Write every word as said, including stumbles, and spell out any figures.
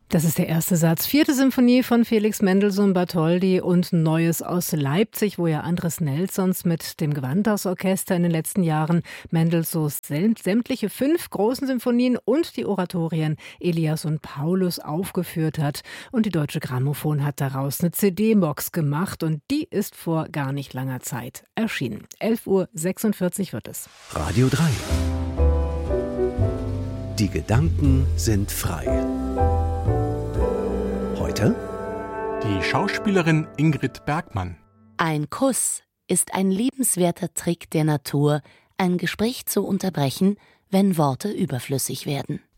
Das ist der erste Satz. Vierte Symphonie von Felix Mendelssohn Bartholdy und Neues aus Leipzig, wo ja Andres Nelsons mit dem Gewandhausorchester in den letzten Jahren Mendelssohns sämtliche fünf großen Symphonien und die Oratorien Elias und Paulus aufgeführt hat. Und die Deutsche Grammophon hat daraus eine C D-Box gemacht und die ist vor gar nicht langer Zeit erschienen. elf Uhr sechsundvierzig wird es. Radio drei. Die Gedanken sind frei. Heute die Schauspielerin Ingrid Bergman. Ein Kuss ist ein liebenswerter Trick der Natur, ein Gespräch zu unterbrechen, wenn Worte überflüssig werden.